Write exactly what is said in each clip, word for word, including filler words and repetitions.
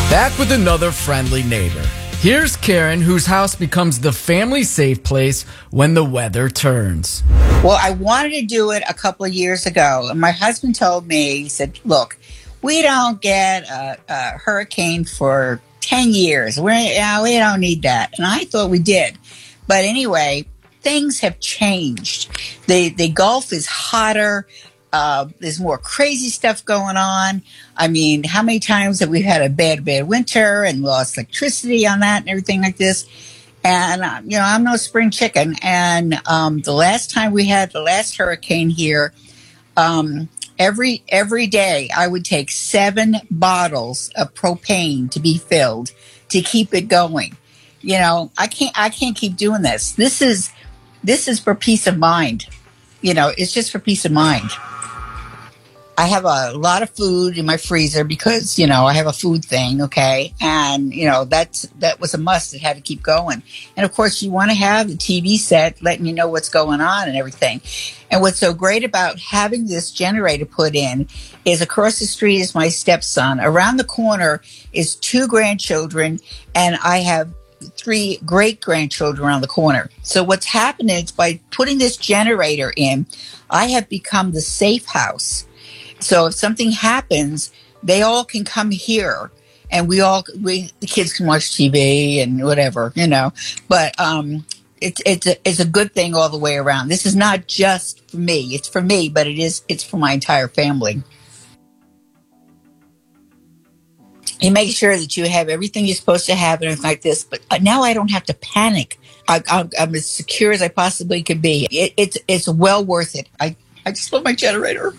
Back with another friendly neighbor. Here's Karen, whose house becomes the family safe place when the weather turns. Well, I wanted to do it a couple of years ago. And my husband told me, he said, look, we don't get a, a hurricane for ten years. We're, you know, we don't need that. And I thought we did. But anyway, things have changed. The, the Gulf is hotter. Uh, there's more crazy stuff going on. I mean, how many times have we had a bad, bad winter and lost electricity on that and everything like this? And, uh, you know, I'm no spring chicken. And um, the last time we had the last hurricane here, um, every every day I would take seven bottles of propane to be filled to keep it going. You know, I can't I can't keep doing this. This is this is for peace of mind. You know, it's just for peace of mind. I have a lot of food in my freezer because, you know, I have a food thing, okay? And, you know, that's that was a must. It had to keep going. And, of course, you want to have the T V set letting you know what's going on and everything. And what's so great about having this generator put in is across the street is my stepson. Around the corner is two grandchildren, and I have three great-grandchildren around the corner. So what's happened is by putting this generator in, I have become the safe house. So if something happens, they all can come here, and we all we the kids can watch T V and whatever, you know. But um, it's it's a, it's a good thing all the way around. This is not just for me; it's for me, but it is it's for my entire family. You make sure that you have everything you're supposed to have and everything like this. But now I don't have to panic. I, I'm, I'm as secure as I possibly could be. It, it's it's well worth it. I I just love my generator.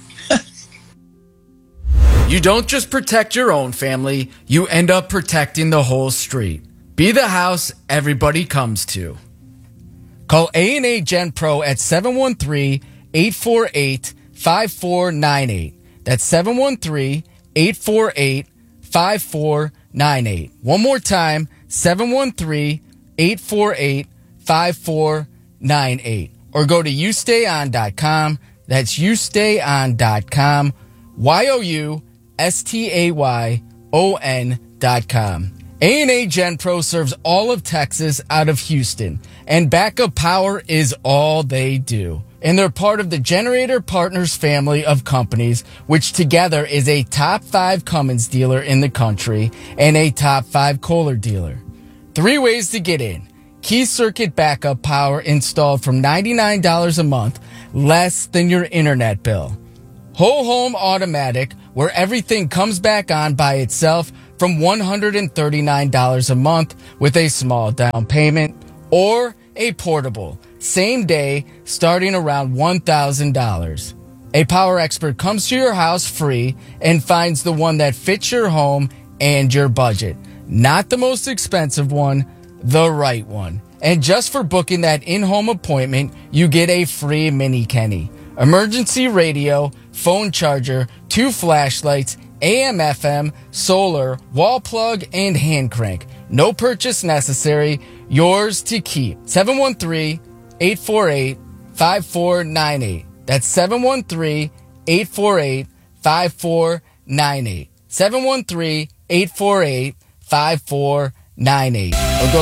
You don't just protect your own family, you end up protecting the whole street. Be the house everybody comes to. Call A and A Gen Pro at seven one three, eight four eight, five four nine eight. That's seven one three, eight four eight, five four nine eight. One more time, seven one three, eight four eight, five four nine eight. Or go to you stay on dot com. That's you stay on dot com. Y O U S T A Y O N dot com. A and A Gen Pro serves all of Texas out of Houston, and backup power is all they do. And they're part of the Generator Partners family of companies, which together is a top five Cummins dealer in the country and a top five Kohler dealer. Three ways to get in. Key circuit backup power installed from ninety-nine dollars a month, less than your internet bill. Whole home automatic, where everything comes back on by itself from one hundred thirty-nine dollars a month with a small down payment, or a portable, same day, starting around one thousand dollars. A power expert comes to your house free and finds the one that fits your home and your budget. Not the most expensive one, the right one. And just for booking that in-home appointment, you get a free mini Kenny, emergency radio, phone charger, two flashlights, A M F M, solar, wall plug, and hand crank. No purchase necessary. Yours to keep. seven one three, eight four eight, five four nine eight. That's seven one three, eight four eight, five four nine eight. seven one three, eight four eight, five four nine eight. Or go